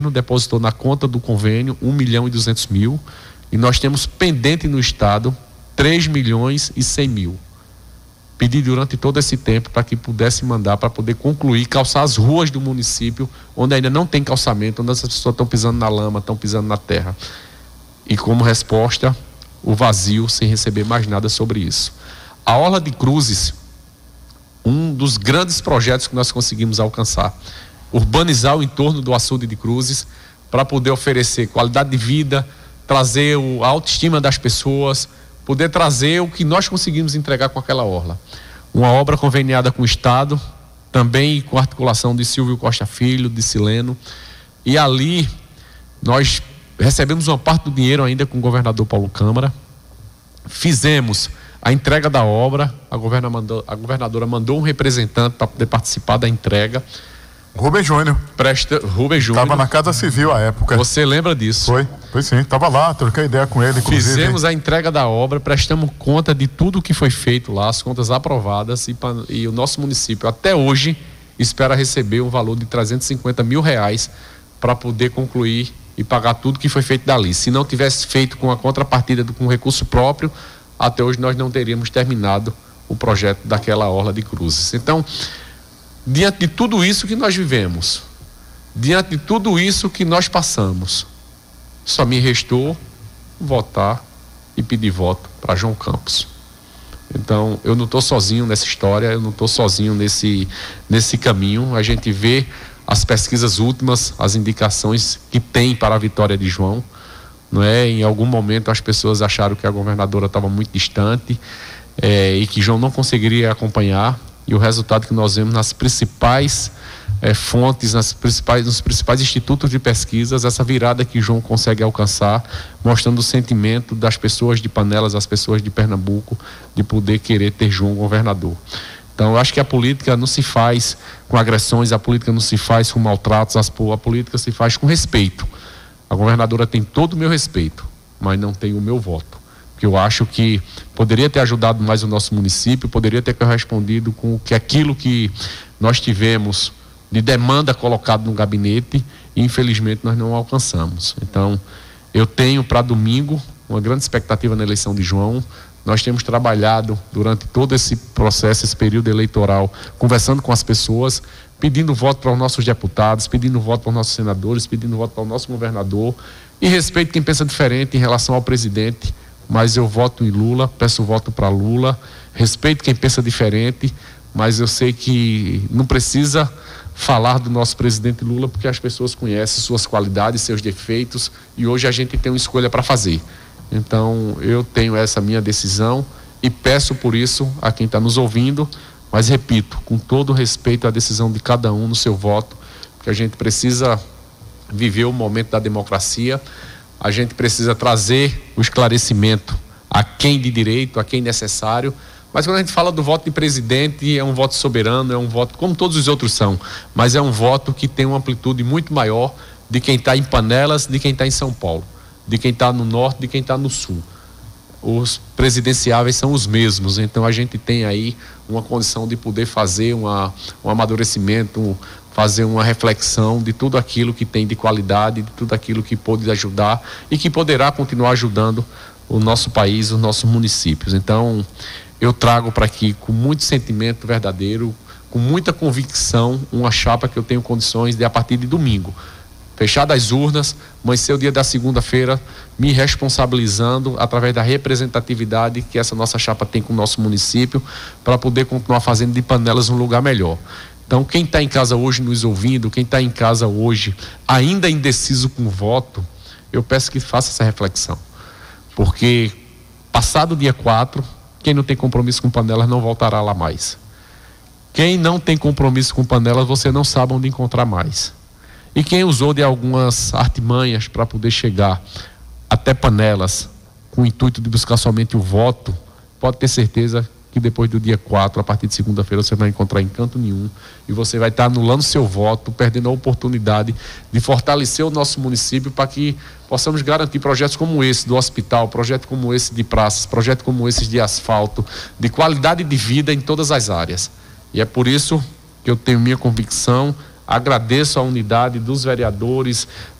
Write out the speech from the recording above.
depositou na conta do convênio 1.200.000 e nós temos pendente no estado 3.100.000. Pedi durante todo esse tempo para que pudesse mandar para poder concluir, calçar as ruas do município onde ainda não tem calçamento, onde as pessoas estão pisando na lama, estão pisando na terra. E como resposta, o vazio, sem receber mais nada sobre isso. A Orla de Cruzes, um dos grandes projetos que nós conseguimos alcançar, urbanizar o entorno do açude de Cruzes para poder oferecer qualidade de vida, trazer a autoestima das pessoas, poder trazer o que nós conseguimos entregar com aquela orla. Uma obra conveniada com o Estado, também com a articulação de Silvio Costa Filho, de Sileno, e ali nós recebemos uma parte do dinheiro ainda com o governador Paulo Câmara, fizemos a entrega da obra, a governadora mandou um representante para poder participar da entrega. Rubem Júnior. Rubem Júnior. Estava na Casa Civil à época. Você lembra disso? Foi sim, estava lá, troquei ideia com ele, inclusive. Fizemos a entrega da obra, prestamos conta de tudo que foi feito lá, as contas aprovadas, e o nosso município até hoje espera receber um valor de R$350 mil para poder concluir e pagar tudo que foi feito dali. Se não tivesse feito com a contrapartida com recurso próprio, até hoje nós não teríamos terminado o projeto daquela Orla de Cruzes. Então, diante de tudo isso que nós vivemos, diante de tudo isso que nós passamos, só me restou votar e pedir voto para João Campos. Então, eu não estou sozinho nessa história, eu não estou sozinho nesse caminho. A gente vê as pesquisas últimas, as indicações que tem para a vitória de João, não é? Em algum momento as pessoas acharam que a governadora estava muito distante e que João não conseguiria acompanhar. E o resultado que nós vemos nas principais fontes, nos principais institutos de pesquisas, essa virada que João consegue alcançar, mostrando o sentimento das pessoas de Panelas, das pessoas de Pernambuco, de poder querer ter João governador. Então, eu acho que a política não se faz com agressões, a política não se faz com maltratos, a política se faz com respeito. A governadora tem todo o meu respeito, mas não tem o meu voto. Que eu acho que poderia ter ajudado mais o nosso município, poderia ter correspondido com aquilo que nós tivemos de demanda colocado no gabinete e infelizmente nós não alcançamos. Então, eu tenho para domingo uma grande expectativa na eleição de João. Nós temos trabalhado durante todo esse processo, esse período eleitoral, conversando com as pessoas, pedindo voto para os nossos deputados, pedindo voto para os nossos senadores, pedindo voto para o nosso governador, e respeito quem pensa diferente em relação ao presidente, mas eu voto em Lula, peço voto para Lula, respeito quem pensa diferente, mas eu sei que não precisa falar do nosso presidente Lula, porque as pessoas conhecem suas qualidades, seus defeitos, e hoje a gente tem uma escolha para fazer. Então, eu tenho essa minha decisão e peço por isso a quem está nos ouvindo, mas repito, com todo respeito à decisão de cada um no seu voto, que a gente precisa viver o momento da democracia, a gente precisa trazer o esclarecimento a quem de direito, a quem necessário, mas quando a gente fala do voto de presidente, é um voto soberano, é um voto como todos os outros são, mas é um voto que tem uma amplitude muito maior de quem está em Panelas, de quem está em São Paulo, de quem está no norte, de quem está no sul. Os presidenciáveis são os mesmos, então a gente tem aí uma condição de poder fazer um amadurecimento, fazer uma reflexão de tudo aquilo que tem de qualidade, de tudo aquilo que pode ajudar e que poderá continuar ajudando o nosso país, os nossos municípios. Então, eu trago para aqui com muito sentimento verdadeiro, com muita convicção, uma chapa que eu tenho condições de, a partir de domingo, fechar as urnas, amanhecer o dia da segunda-feira, me responsabilizando através da representatividade que essa nossa chapa tem com o nosso município, para poder continuar fazendo de Panelas um lugar melhor. Então, quem está em casa hoje nos ouvindo, quem está em casa hoje ainda indeciso com o voto, eu peço que faça essa reflexão. Porque, passado o dia 4, quem não tem compromisso com Panelas não voltará lá mais. Quem não tem compromisso com Panelas, você não sabe onde encontrar mais. E quem usou de algumas artimanhas para poder chegar até Panelas, com o intuito de buscar somente o voto, pode ter certeza que depois do dia 4, a partir de segunda-feira, você vai encontrar em canto nenhum e você vai estar anulando seu voto, perdendo a oportunidade de fortalecer o nosso município para que possamos garantir projetos como esse do hospital, projeto como esse de praças, projeto como esses de asfalto, de qualidade de vida em todas as áreas. E é por isso que eu tenho minha convicção, Agradeço a unidade dos vereadores,